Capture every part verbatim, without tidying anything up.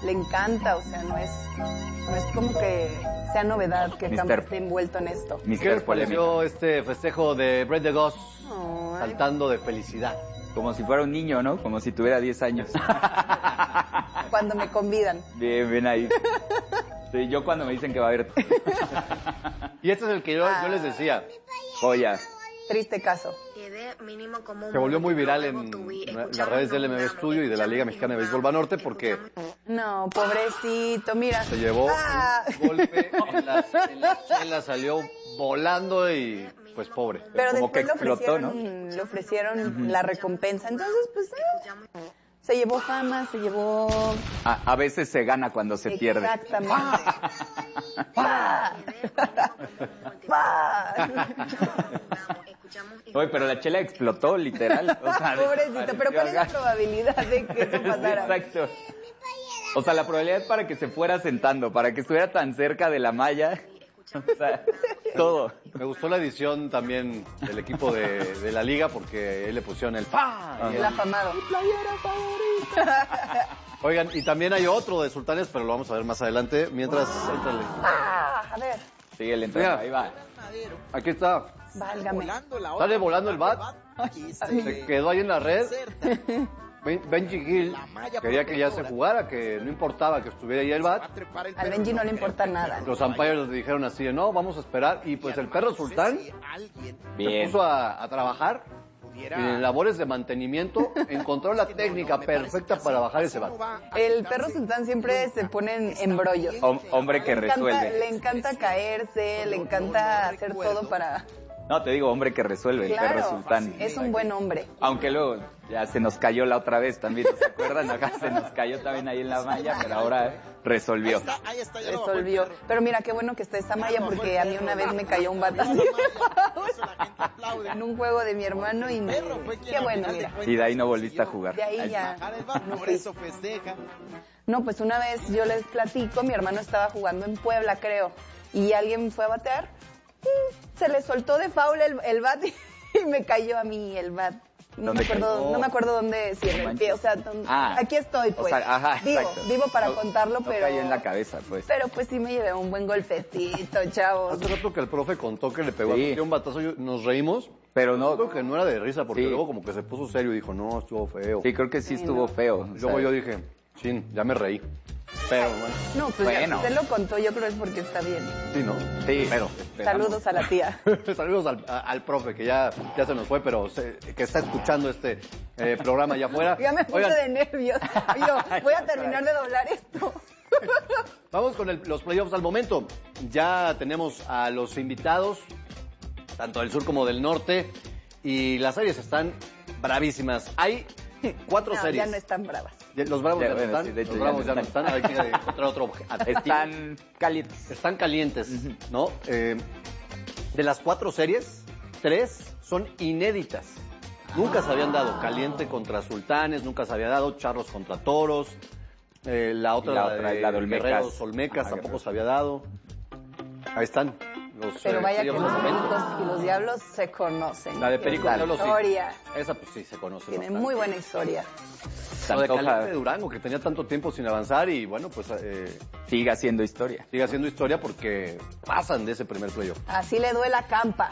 le encanta, o sea, no es, no es como que sea novedad que Campa esté envuelto en esto. ¿Qué les pareció este festejo de Brett de Goss Ay. saltando de felicidad? Como si fuera un niño, ¿no? Como si tuviera diez años. Cuando me convidan. Bien, bien ahí. Sí, yo cuando me dicen que va a haber... Y este es el que yo, yo les decía. Joya. Triste caso. Se volvió muy viral en las redes del M V Studio y de la Liga Mexicana de Béisbol Banorte porque... No, pobrecito, mira. Se llevó ah. un golpe en la, en la chela, salió volando y pues pobre. Pero como después que explotó, le ofrecieron, ¿no? le ofrecieron uh-huh. la recompensa. Entonces, pues, eh, se llevó fama, se llevó... A, a veces se gana cuando se pierde. Exactamente. ¡Pah! ¡Pah! Oye, pero la chela explotó, literal. O sea, pobrecito, pero ¿cuál es la probabilidad de que eso pasara? Exacto. O sea, la probabilidad para que se fuera sentando, para que estuviera tan cerca de la malla... O sea, todo. Me gustó la edición también del equipo de, de la liga porque ahí le pusieron el ¡pa! El afamado. Mi playera favorita. Oigan, y también hay otro de Sultanes, pero lo vamos a ver más adelante. Mientras, éntrale. Ah, a ver. Sigue el entrada, ahí va. Aquí está. Válgame. Sale volando el bat. Se quedó ahí en la red. Benji Gil quería que ya se jugara, que no importaba que estuviera ahí el bat. Al Benji no le importa nada. Los umpires le dijeron así, no, vamos a esperar. Y pues el perro Sultán Bien. se puso a, a trabajar y en labores de mantenimiento encontró la técnica perfecta para bajar ese bat. El perro Sultán siempre se pone en embrollos. Hom- hombre que le encanta, resuelve. le encanta caerse, le encanta hacer todo para... No, te digo, hombre que resuelve, el Claro, perro Sultán. es un buen hombre. Aunque luego ya se nos cayó la otra vez también, ¿se acuerdan? Acá se nos cayó también ahí en la malla, pero ahora resolvió. Resolvió. Pero mira, qué bueno que está esa malla porque a mí una vez me cayó un batazo en un juego de mi hermano y me... Qué bueno, mira. Y de ahí no volviste a jugar. De ahí ya no fui. No, pues una vez yo les platico, mi hermano estaba jugando en Puebla, creo, y alguien fue a batear, y se le soltó de foul el, el bat y me cayó a mí el bat. No me acuerdo, cayó? no me acuerdo dónde, si en el pie, o sea, don- Ah, aquí estoy, pues. O sea, ajá, vivo, exacto. vivo para No- contarlo, no pero... cayó en la cabeza, pues. Pero pues sí me llevé un buen golpecito, chavos. Hace rato que el profe contó que le pegó Sí. a un batazo, yo- nos reímos. Pero no... Yo creo que no era de risa, porque Sí. luego como que se puso serio y dijo, no, estuvo feo. Sí, creo que sí estuvo feo. o Luego sea, yo dije, chin, ya me reí. Pero bueno, No, pues Bueno. ya, si usted lo contó, yo creo es porque está bien. sí, ¿no? Sí, Pero, Saludos a la tía. saludos al, a- al profe, que ya, ya se nos fue, pero se- que está escuchando este eh, programa allá afuera. Ya me puse Oigan, de nervios. Yo voy a terminar de doblar esto. vamos con el- los playoffs al momento. Ya tenemos a los invitados, tanto del sur como del norte, y las series están bravísimas. Hay cuatro No, series. ya no están bravas. Ya- Los bravos Ya, ya, no bueno, están, sí, de hecho los ya bravos no ya no están. están, hay que encontrar otro objetivo. están calientes. Están calientes, ¿no? Eh, de las cuatro series, tres son inéditas. Nunca se habían dado Caliente contra Sultanes, nunca se había dado Charros contra Toros. Eh, la otra, Y la la, otra, de la de Olmecas. Guerreros Olmecas, Ajá, tampoco Guerreros. se había dado. Ahí están. Los, Pero eh, vaya que playoffs los al momento. Pericos y los Diablos se conocen. La de Qué Perico Diablos, sí. historia. Esa pues sí se conoce Tiene bastante. muy buena historia. Lo de Antoja- Caliente de Durango, que tenía tanto tiempo sin avanzar y bueno, pues eh, Sigue haciendo historia. sigue haciendo historia porque pasan de ese primer playoff. Así le duele a Campa.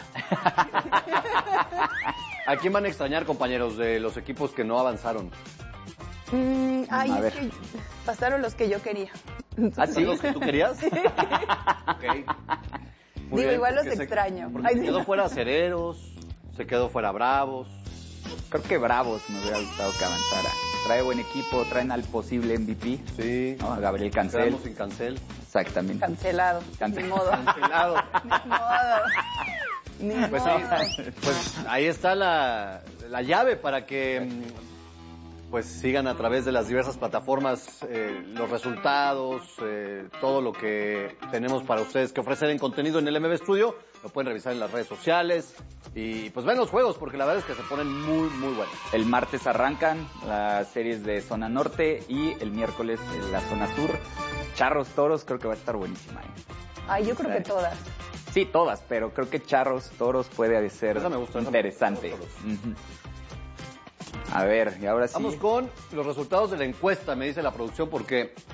¿A quién van a extrañar, compañeros, de los equipos que no avanzaron? Mm, ay, A es ver. que pasaron los que yo quería. ¿Ah, sí? ¿Los que tú querías? Ok. Muy Digo, bien, igual los porque se- extraño. Porque Ay, se sí. quedó fuera Acereros, se quedó fuera Bravos. Creo que Bravos me hubiera gustado que avanzara. Trae buen equipo, traen al posible M V P, Sí. ¿no? A Gabriel Cancel. Quedamos sin Cancel. Exactamente. Cancelado. Cance- Ni modo. Cancelado. Ni modo. Ni Pues modo. sí, pues ahí está la, la llave para que mm, pues sigan a través de las diversas plataformas eh, los resultados, eh, todo lo que tenemos para ustedes que ofrecer en contenido en el M V Studio. Lo pueden revisar en las redes sociales y pues ven los juegos porque la verdad es que se ponen muy, muy buenos. El martes arrancan las series de zona norte y el miércoles en la zona sur. Charros, Toros, creo que va a estar buenísima. ¿eh? Ay, yo creo que todas. Sí, todas, pero creo que Charros, Toros puede ser Esa me gusta, esa me interesante. gusta, Ujú. A ver, y ahora sí. Vamos con los resultados de la encuesta, me dice la producción, porque